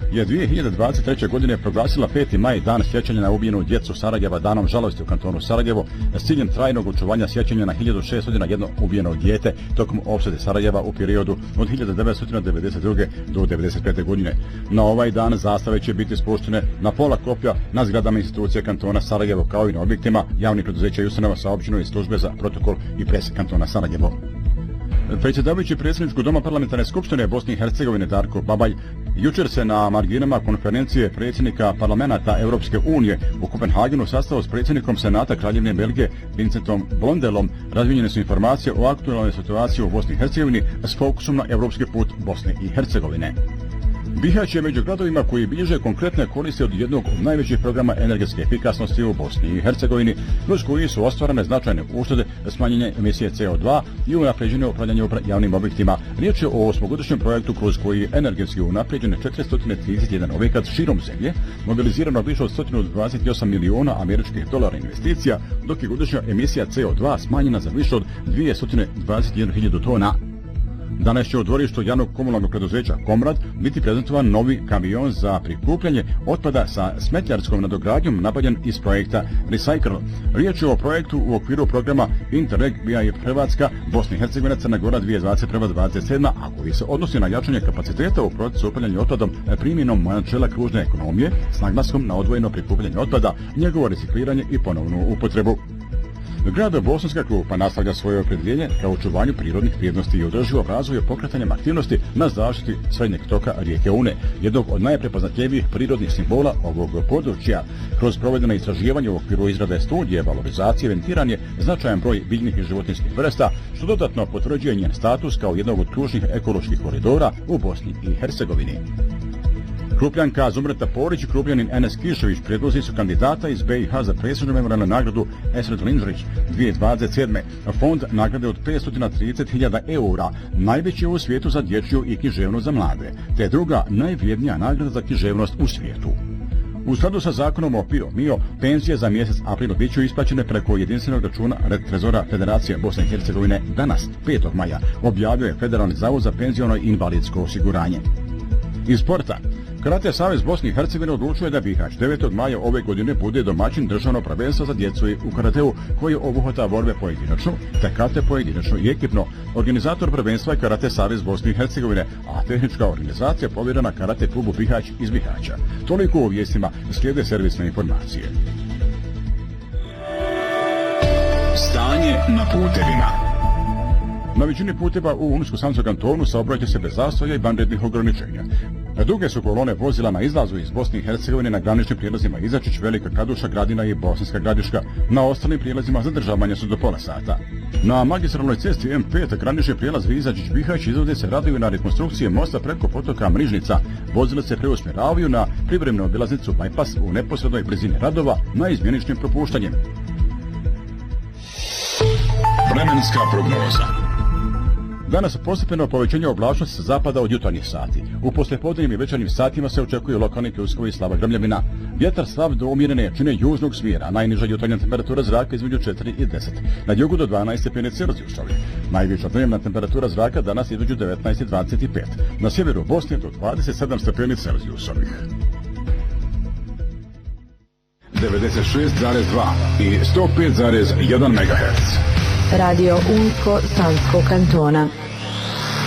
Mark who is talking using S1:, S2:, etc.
S1: je 2023. godine proglasila 5. maj dan sjećanja na ubijenu djecu Sarajeva danom žalosti u kantonu Sarajevo s ciljem trajnog očuvanja sjećanja na 1601 ubijeno dijete tokom opsade Sarajeva u periodu od 1992. do 1995. godine. Na ovaj dan zastave će biti spuštene na pola koplja na zgradama institucije kantona Sarajevo kao i na objektima javnih preduzeća i ustanova saopćenoj službe za protokol i pres kantona Sarajevo. Predsjedavajući predsjedničkog doma parlamentarne skupštine Bosne i Hercegovine Darko Babalj jučer se na marginama konferencije predsjednika parlamenta Europske unije u Kopenhagenu sastao s predsjednikom Senata Kraljevine Belgije Vincentom Blondelom. Razmijenjene su informacije o aktualnoj situaciji u Bosni i Hercegovini s fokusom na europski put Bosne i Hercegovine. Bihać je među gradovima koji bilježe konkretne koristi od jednog od najvećih programa energetske efikasnosti u Bosni i Hercegovini, kroz koji su ostvarane značajne uštede, smanjenje emisije CO2 i unapređenje upravljanje javnim objektima. Riječ je o 8-godišnjem projektu kroz koji je energetski unapređene 431 objekat širom zemlje, mobilizirano više od 128 miliona američkih dolara investicija, dok je godišnja emisija CO2 smanjena za više od 221.000 tona. Danas će u dvorištu javnog komunalnog preduzeća Komrad biti prezentovan novi kamion za prikupljanje otpada sa smetljarskom nadogradnjom nabavljen iz projekta Recycle. Riječ je o projektu u okviru programa Interreg BIA Hrvatska, Bosna i Hercegovina, Crna Gora 2021-2027, a koji se odnosi na jačanje kapaciteta u procesu upravljanja otpadom primjenom načela kružne ekonomije s naglaskom na odvojeno prikupljanje otpada, njegovo recikliranje i ponovnu upotrebu. Grad Bosanska Krupa nastavlja svoje opredjeljenje ka očuvanju prirodnih vrijednosti i održivom razvoju pokretanjem aktivnosti na zaštiti srednjeg toka rijeke Une, jednog od najprepoznatljivijih prirodnih simbola ovog područja. Kroz provedene istraživanje u okviru izrade studije valorizacije inventiran je značajan broj biljnih i životinjskih vrsta, što dodatno potvrđuje njen status kao jednog od ključnih ekoloških koridora u Bosni i Hercegovini. Krupljanka Zumreta Porić i Krupljanin Enes Kišović predlozi su kandidata iz BiH za predsjednu memorijalnu nagradu Esret Lindrić 2027. Fond nagrade od 530.000 eura, najveći u svijetu za dječju i književnost za mlade, te druga najvrijednija nagrada za književnost u svijetu. U skladu sa zakonom o PIO-MIO, penzije za mjesec april bit će isplaćene preko jedinstvenog računa Trezora Federacije Bosne i Hercegovine danas, 5. maja, objavio je Federalni zavod za penziono i invalidsko osiguranje. Iz sporta, Karate Savez Bosne i Hercegovine odlučuje da Bihać 9. maja ove godine bude domaćin državnog prvenstva za djecu u karateu koji obuhvata borbe pojedinačno, te karate pojedinačno i ekipno. Organizator prvenstva je Karate Savez Bosne i Hercegovine, a tehnička organizacija povjerena Karate klubu Bihać iz Bihaća. Toliko u vijestima, slijede servisne informacije.
S2: Stanje na putevima.
S1: Na većini puteva u Unsko-Sanskom kantonu saobraća se bez zastoja i vanrednih ograničenja. Duge su kolone vozila na izlazu iz Bosne i Hercegovine na graničnim prijelazima Izačić, Velika Kladuša, Gradina i Bosanska Gradiška. Na ostalim prijelazima zadržavanja su do pola sata. Na magistralnoj cesti M5 granični prijelaz Izačić-Bihać izvode se radovi na rekonstrukcije mosta preko potoka Mrižnica. Vozila se preusmjeravaju na privremenu obilaznicu Bypass u neposrednoj blizini radova na izmjeničnim propuštanjem.
S2: Vremenska prognoza.
S1: Danas postepeno povećanje oblačnosti sa zapada od jutarnjih sati. U poslijepodnevnim i večernjim satima se očekuju lokalni pljuskovi i slaba grmljavina. Vjetar slab do umjerene jačine južnog smjera. Najniža jutarnja temperatura zraka između 4 i 10. Na jugu do 12 stepeni Celzijusovih. Najviša dnevna temperatura zraka danas između 19 i 25. Na sjeveru Bosne do 27 stepeni Celzijusovih.
S2: 96,2 i 105,1 MHz.
S3: Radio Unsko-Sanskog kantona.